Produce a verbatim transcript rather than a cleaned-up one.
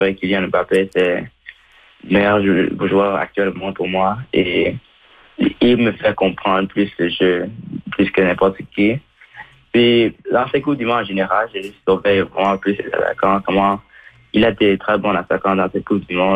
Ouais, Kylian Mbappé, c'est le meilleur jou- joueur actuellement pour moi. Et il me fait comprendre plus le jeu, plus que n'importe qui. Puis, dans ces coups du monde en général, j'ai surveillé vraiment plus les attaquants, comment il a des très bons attaquants dans ces coups du monde.